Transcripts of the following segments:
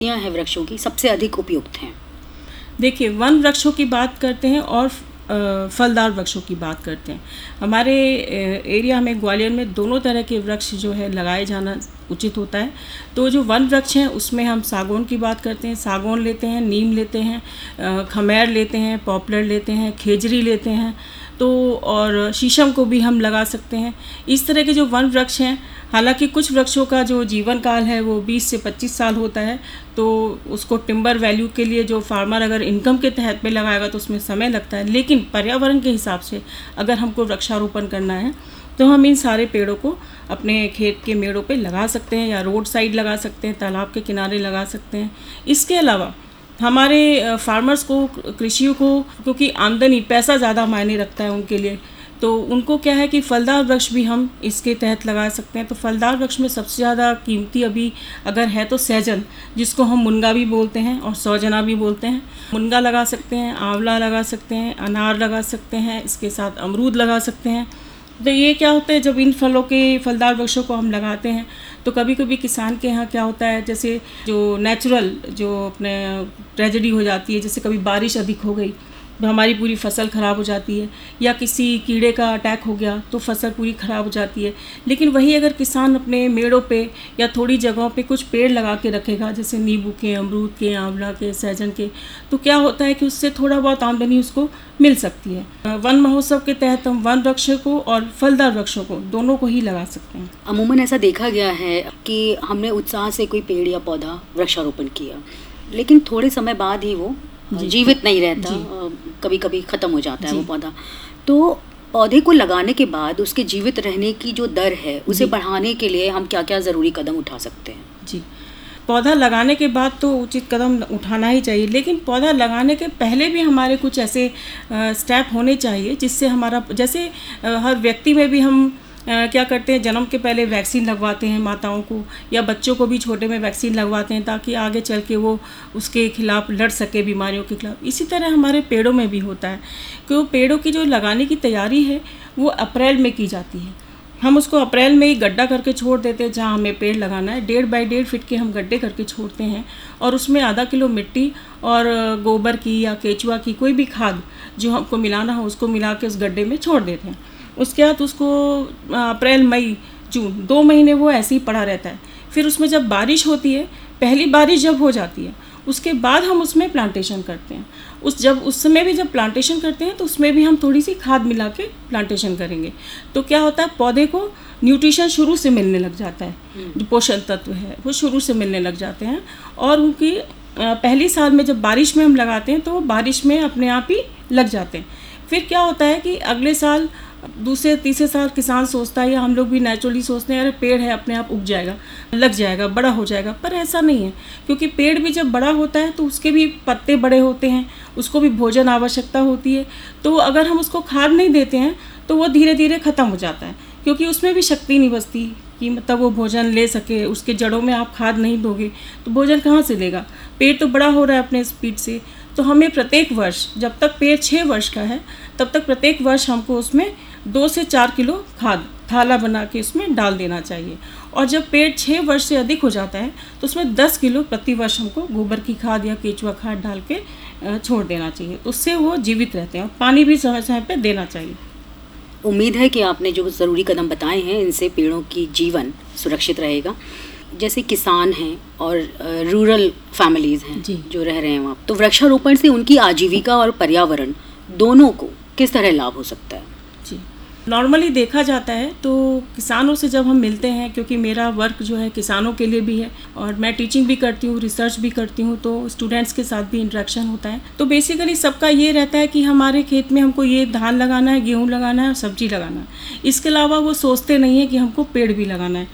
हैं वृक्षों की सबसे अधिक उपयुक्त हैं? देखिए, वन वृक्षों की बात करते हैं और फलदार वृक्षों की बात करते हैं। हमारे एरिया में, ग्वालियर में, दोनों तरह के वृक्ष जो है लगाए जाना उचित होता है। तो जो वन वृक्ष हैं उसमें हम सागौन की बात करते हैं, सागौन लेते हैं, नीम लेते हैं, खमेर लेते हैं, पॉपुलर लेते हैं, खेजरी लेते हैं, तो और शीशम को भी हम लगा सकते हैं। इस तरह के जो वन वृक्ष हैं, हालांकि कुछ वृक्षों का जो जीवन काल है वो 20 से 25 साल होता है, तो उसको टिम्बर वैल्यू के लिए जो फार्मर अगर इनकम के तहत में लगाएगा तो उसमें समय लगता है। लेकिन पर्यावरण के हिसाब से अगर हमको वृक्षारोपण करना है तो हम इन सारे पेड़ों को अपने खेत के मेड़ों पे लगा सकते हैं, या रोड साइड लगा सकते हैं, तालाब के किनारे लगा सकते हैं। इसके अलावा हमारे फार्मर्स को, कृषियों को, क्योंकि आमदनी, पैसा ज़्यादा मायने रखता है उनके लिए, तो उनको क्या है कि फलदार वृक्ष भी हम इसके तहत लगा सकते हैं। तो फलदार वृक्ष में सबसे ज़्यादा कीमती अभी अगर है तो सहजन, जिसको हम मुनगा भी बोलते हैं और सौजना भी बोलते हैं। मुनगा लगा सकते हैं, आंवला लगा सकते हैं, अनार लगा सकते हैं, इसके साथ अमरूद लगा सकते हैं। तो ये क्या होता है, जब इन फलों के, फलदार वृक्षों को हम लगाते हैं तो कभी कभी किसान के यहाँ क्या होता है, जैसे जो नेचुरल जो अपने ट्रेजेडी हो जाती है, जैसे कभी बारिश अधिक हो गई तो हमारी पूरी फसल ख़राब हो जाती है, या किसी कीड़े का अटैक हो गया तो फसल पूरी ख़राब हो जाती है। लेकिन वही अगर किसान अपने मेड़ों पे या थोड़ी जगहों पे कुछ पेड़ लगा के रखेगा, जैसे नींबू के, अमरूद के, आंवला के, सहजन के, तो क्या होता है कि उससे थोड़ा बहुत आमदनी उसको मिल सकती है। वन महोत्सव के तहत हम वन वृक्ष को और फलदार वृक्षों को, दोनों को ही लगा सकते हैं। अमूमन ऐसा देखा गया है कि हमने उत्साह से कोई पेड़ या पौधा वृक्षारोपण किया, लेकिन थोड़े समय बाद ही वो जीवित नहीं रहता, कभी कभी ख़त्म हो जाता है वो पौधा। तो पौधे को लगाने के बाद उसके जीवित रहने की जो दर है, उसे बढ़ाने के लिए हम क्या क्या ज़रूरी कदम उठा सकते हैं? जी, पौधा लगाने के बाद तो उचित कदम उठाना ही चाहिए, लेकिन पौधा लगाने के पहले भी हमारे कुछ ऐसे स्टेप होने चाहिए जिससे हमारा, जैसे हर व्यक्ति में भी हम क्या करते हैं, जन्म के पहले वैक्सीन लगवाते हैं माताओं को, या बच्चों को भी छोटे में वैक्सीन लगवाते हैं ताकि आगे चल के वो उसके खिलाफ लड़ सके, बीमारियों के खिलाफ। इसी तरह हमारे पेड़ों में भी होता है कि वो पेड़ों की जो लगाने की तैयारी है वो अप्रैल में की जाती है। हम उसको अप्रैल में ही गड्ढा करके छोड़ देते हैं जहाँ हमें पेड़ लगाना है। 1.5 बाई 1.5 फीट के हम गड्ढे करके छोड़ते हैं और उसमें आधा किलो मिट्टी और गोबर की या केचुआ की कोई भी खाद जो हमको मिलाना हो उसको मिला के उस गड्ढे में छोड़ देते हैं। उसके बाद उसको अप्रैल, मई, जून 2 महीने वो ऐसे ही पड़ा रहता है। फिर उसमें जब बारिश होती है, पहली बारिश जब हो जाती है, उसके बाद हम उसमें प्लांटेशन करते हैं। उस समय भी जब प्लांटेशन करते हैं तो उसमें भी हम थोड़ी सी खाद मिला के प्लांटेशन करेंगे। तो क्या होता है, पौधे को न्यूट्रिशन शुरू से मिलने लग जाता है, जो पोषण तत्व है वो शुरू से मिलने लग जाते हैं। और उनकी पहली साल में जब बारिश में हम लगाते हैं तो वो बारिश में अपने आप ही लग जाते हैं। फिर क्या होता है कि अगले साल, दूसरे तीसरे साल किसान सोचता है, या हम लोग भी नेचुरली सोचते हैं, अरे पेड़ है अपने आप उग जाएगा, लग जाएगा, बड़ा हो जाएगा। पर ऐसा नहीं है, क्योंकि पेड़ भी जब बड़ा होता है तो उसके भी पत्ते बड़े होते हैं, उसको भी भोजन आवश्यकता होती है। तो अगर हम उसको खाद नहीं देते हैं तो वो धीरे धीरे ख़त्म हो जाता है, क्योंकि उसमें भी शक्ति नहीं बचती कि मतलब वो भोजन ले सके। उसके जड़ों में आप खाद नहीं दोगे तो भोजन कहाँ से लेगा? पेड़ तो बड़ा हो रहा है अपने स्पीड से। तो हमें प्रत्येक वर्ष, जब तक पेड़ 6 वर्ष का है तब तक प्रत्येक वर्ष हमको उसमें 2 से 4 किलो खाद थाला बना के उसमें डाल देना चाहिए। और जब पेड़ 6 वर्ष से अधिक हो जाता है तो उसमें 10 किलो प्रति वर्ष हमको गोबर की खाद या केचुआ खाद डाल के छोड़ देना चाहिए। उससे वो जीवित रहते हैं। और पानी भी समय समय पे देना चाहिए। उम्मीद है कि आपने जो ज़रूरी कदम बताए हैं इनसे पेड़ों की जीवन सुरक्षित रहेगा। जैसे किसान हैं और रूरल फैमिलीज़ हैं जो रह रहे हैं वहाँ, तो वृक्षारोपण से उनकी आजीविका और पर्यावरण दोनों को किस तरह लाभ हो सकता है? जी, नॉर्मली देखा जाता है तो किसानों से जब हम मिलते हैं, क्योंकि मेरा वर्क जो है किसानों के लिए भी है और मैं टीचिंग भी करती हूँ, रिसर्च भी करती हूँ, तो स्टूडेंट्स के साथ भी इंटरेक्शन होता है। तो बेसिकली सबका ये रहता है कि हमारे खेत में हमको ये धान लगाना है, गेहूँ लगाना है और सब्जी लगाना है। इसके अलावा वो सोचते नहीं है कि हमको पेड़ भी लगाना है।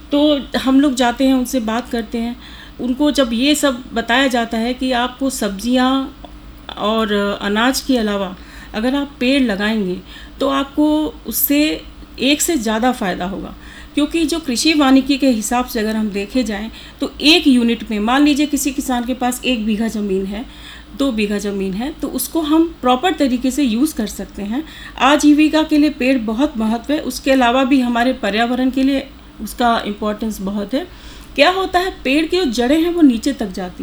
तो हम लोग जाते हैं, उनसे बात करते हैं। उनको जब ये सब बताया जाता है कि आपको सब्जियाँ और अनाज के अलावा अगर आप पेड़ लगाएंगे तो आपको उससे एक से ज़्यादा फ़ायदा होगा। क्योंकि जो कृषि वानिकी के हिसाब से अगर हम देखे जाएं तो 1 यूनिट में, मान लीजिए किसी किसान के पास 1 बीघा ज़मीन है, 2 बीघा ज़मीन है, तो उसको हम प्रॉपर तरीके से यूज़ कर सकते हैं। आजीविका के लिए पेड़ बहुत महत्व है। उसके अलावा भी हमारे पर्यावरण के लिए उसका इम्पोर्टेंस बहुत है। क्या होता है, पेड़ की जो जड़ें हैं वो नीचे तक जाती